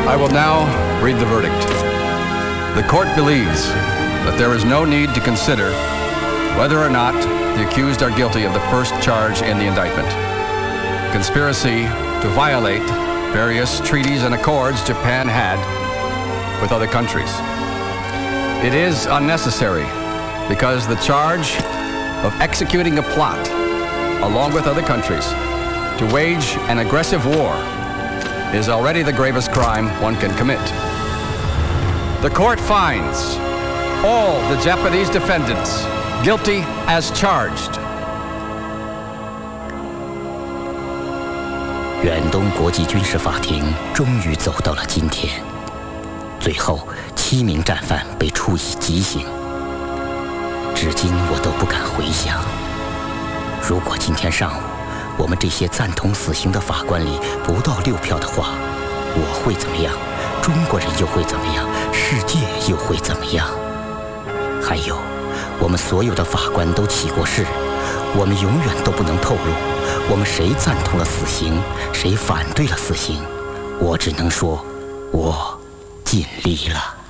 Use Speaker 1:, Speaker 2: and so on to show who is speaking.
Speaker 1: I will now read the verdict. The court believes that there is no need to consider whether or not the accused are guilty of the first charge in the indictment, conspiracy to violate various treaties and accords Japan had with other countries. It is unnecessary because the charge of executing a plot, along with other countries, to wage an aggressive war is already the gravest crime one can commit. The court finds all the Japanese defendants guilty as charged.
Speaker 2: 远东国际军事法庭终于走到了今天，最后7名战犯被处以极刑。至今我都不敢回想，如果今天上午我们这些赞同死刑的法官里不到6票的话，我会怎么样？中国人又会怎么样？世界又会怎么样？还有，我们所有的法官都起过誓，我们永远都不能透露我们谁赞同了死刑，谁反对了死刑。我只能说，我尽力了。